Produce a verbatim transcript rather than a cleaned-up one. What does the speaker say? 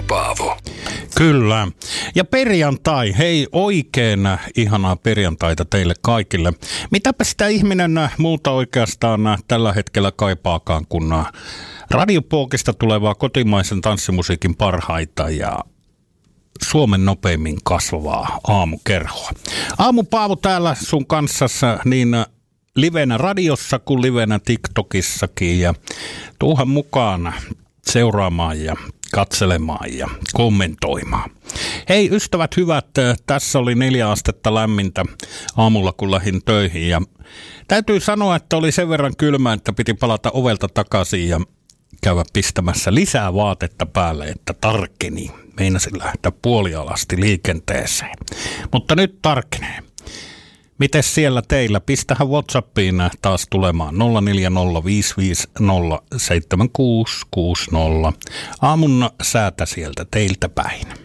Paavo. Kyllä. Ja perjantai, hei oikein ihanaa perjantaita teille kaikille. Mitäpä sitä ihminen muuta oikeastaan tällä hetkellä kaipaakaan, kun Radiopookista tulevaa kotimaisen tanssimusiikin parhaita ja Suomen nopeimmin kasvavaa aamukerhoa. Aamu Paavo täällä sun kanssassa niin livenä radiossa kuin livenä TikTokissakin ja tuuhan mukaan seuraamaan ja katselemaan ja kommentoimaan. Hei ystävät hyvät, tässä oli neljä astetta lämmintä aamulla kun lähdin töihin ja täytyy sanoa, että oli sen verran kylmä, että piti palata ovelta takaisin ja käydä pistämässä lisää vaatetta päälle, että tarkeni. Meinasin lähteä puolialasti liikenteeseen. Mutta nyt tarkenee. Mites siellä teillä? Pistähän WhatsAppiin taas tulemaan nolla neljä nolla viisi viisi nolla seitsemän kuusi kuusi nolla. Aamun säätä sieltä teiltä päin.